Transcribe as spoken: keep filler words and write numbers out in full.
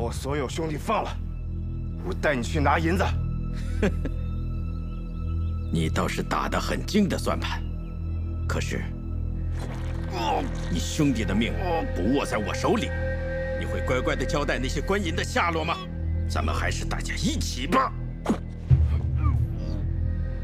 我所有兄弟放了，我带你去拿银子。 你倒是打得很精的算盘，可是，你兄弟的命不握在我手里，你会乖乖的交代那些官银的下落吗？咱们还是大家一起吧。